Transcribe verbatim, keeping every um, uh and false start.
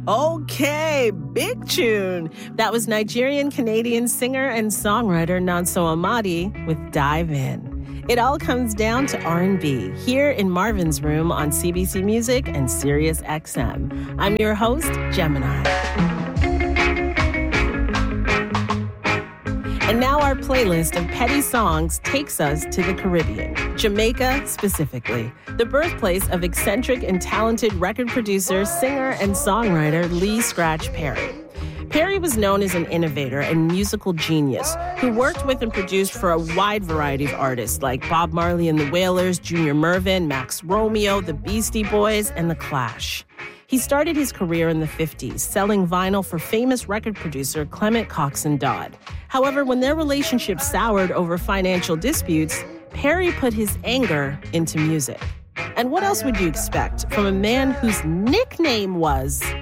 Okay, big tune. That was Nigerian-Canadian singer and songwriter Nonso Amadi with Dive In. It all comes down to R and B here in Marvin's Room on C B C Music and Sirius X M. I'm your host, Gemini. And now our playlist of petty songs takes us to the Caribbean, Jamaica specifically, the birthplace of eccentric and talented record producer, singer, and songwriter Lee Scratch Perry. Perry was known as an innovator and musical genius who worked with and produced for a wide variety of artists like Bob Marley and the Wailers, Junior Murvin, Max Romeo, the Beastie Boys, and The Clash. He started his career in the fifties, selling vinyl for famous record producer Clement Coxsone Dodd. However, when their relationship soured over financial disputes, Perry put his anger into music. And what else would you expect from a man whose nickname was